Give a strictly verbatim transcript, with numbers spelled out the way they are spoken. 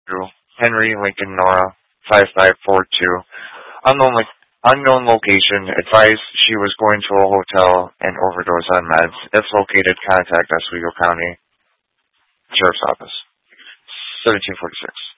two. Henry Lincoln Nora five five four two. Unknown lo- unknown location. Advised she was going to a hotel and overdose on meds. If located, contact Oswego County Sheriff's Office. seventeen forty-six.